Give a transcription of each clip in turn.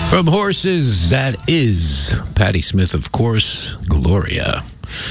From Horses, that is Patti Smith, of course, Gloria.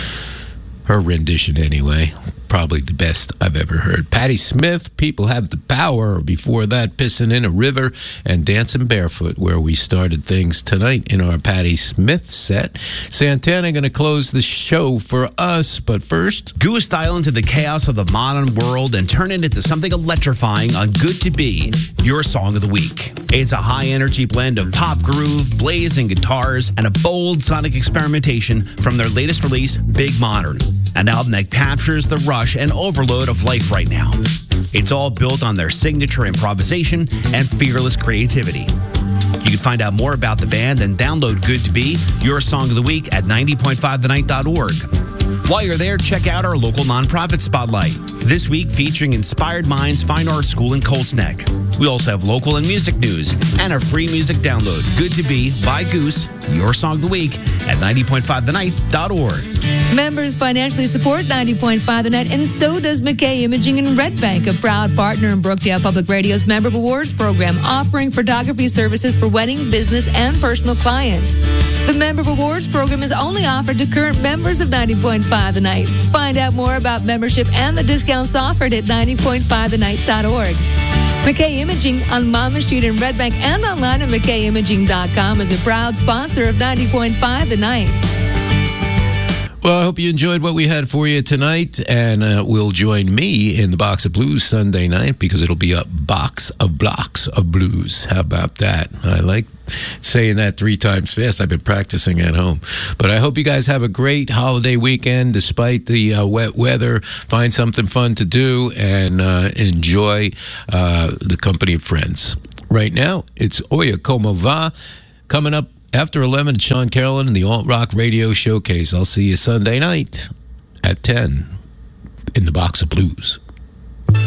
Her rendition, anyway. Probably the best I've ever heard. Patti Smith, People Have the Power. Before that, Pissing in a River and Dancing Barefoot, where we started things tonight in our Patti Smith set. Santana going to close the show for us, but first... Goose style into the chaos of the modern world and turn it into something electrifying on Good to Be, your song of the week. It's a high-energy blend of pop groove, blazing guitars, and a bold sonic experimentation from their latest release, Big Modern, an album that captures the rush and overload of life right now. It's all built on their signature improvisation and fearless creativity. You can find out more about the band and download Good to Be, your song of the week at 90.5thenight.org. While you're there, check out our local nonprofit spotlight. This week featuring Inspired Minds Fine Art School in Colts Neck. We also have local and music news and a free music download. Good to Be by Goose, your song of the week at 90.5thenight.org. Members financially support 90.5 The Night, and so does McKay Imaging in Red Bank, a proud partner in Brookdale Public Radio's Member Awards program, offering photography services for wedding, business, and personal clients. The Member Awards program is only offered to current members of 90.5 The Night. Find out more about membership and the discounts offered at 90.5thenight.org. McKay Imaging on Monmouth Street in Red Bank and online at McKayImaging.com is a proud sponsor of 90.5 The Night. Well, I hope you enjoyed what we had for you tonight, and will join me in the Box of Blues Sunday night, because it'll be a box of blocks of blues. How about that? I like saying that 3 times fast. I've been practicing at home. But I hope you guys have a great holiday weekend despite the wet weather. Find something fun to do and enjoy the company of friends. Right now, it's Oya Como Va. Coming up after 11, Sean Carolyn and the Alt Rock Radio Showcase. I'll see you Sunday night at 10 in the Box of Blues.